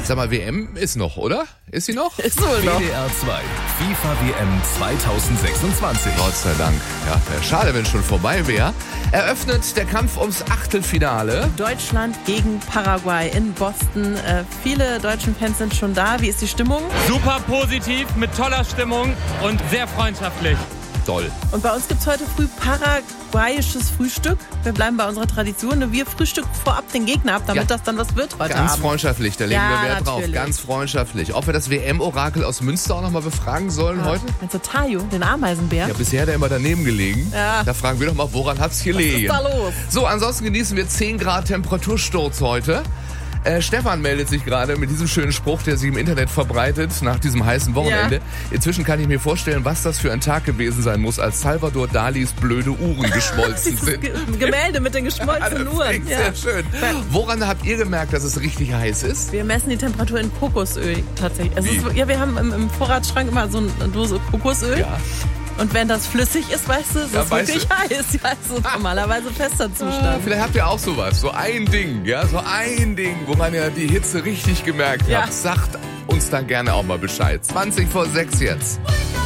Sag mal, WM ist noch, oder? Ist sie noch? Ist wohl noch. WDR 2, FIFA WM 2026. Gott sei Dank. Ja, wäre schade, wenn es schon vorbei wäre. Eröffnet der Kampf ums Achtelfinale. Deutschland gegen Paraguay in Boston. Viele deutschen Fans sind schon da. Wie ist die Stimmung? Super positiv, mit toller Stimmung und sehr freundschaftlich. Toll. Und bei uns gibt es heute früh paraguayisches Frühstück. Wir bleiben bei unserer Tradition. Wir frühstücken vorab den Gegner ab, damit das dann was wird heute Ganz Abend. freundschaftlich, da legen wir Wert drauf. natürlich. Ganz freundschaftlich. Ob wir das WM-Orakel aus Münster auch nochmal befragen sollen heute? Meinst du Tayo, den Ameisenbär? Ja, bisher hat er immer daneben gelegen. Ja. Da fragen wir doch mal, woran hat's gelegen? Was ist da los? So, ansonsten genießen wir 10 Grad Temperatursturz heute. Stefan meldet sich gerade mit diesem schönen Spruch, der sich im Internet verbreitet nach diesem heißen Wochenende. Ja. Inzwischen kann ich mir vorstellen, was das für ein Tag gewesen sein muss, als Salvador Dalis blöde Uhren geschmolzen sind. Gemälde mit den geschmolzenen Uhren. Sehr schön. Woran habt ihr gemerkt, dass es richtig heiß ist? Wir messen die Temperatur in Kokosöl tatsächlich. Wie? Wir haben im Vorratsschrank immer so eine Dose Kokosöl. Ja. Und wenn das flüssig ist, weißt du, es ist weißt wirklich heiß. Ja, es ist normalerweise fester Zustand. Vielleicht habt ihr auch sowas, so ein Ding, woran ihr die Hitze richtig gemerkt Ja. habt. Sagt uns dann gerne auch mal Bescheid. 20 vor 6 jetzt.